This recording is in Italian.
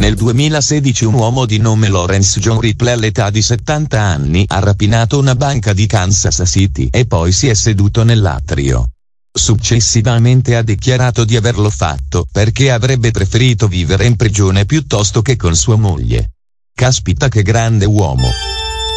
Nel 2016 un uomo di nome Lawrence John Ripple all'età di 70 anni ha rapinato una banca di Kansas City e poi si è seduto nell'atrio. Successivamente ha dichiarato di averlo fatto perché avrebbe preferito vivere in prigione piuttosto che con sua moglie. Caspita che grande uomo!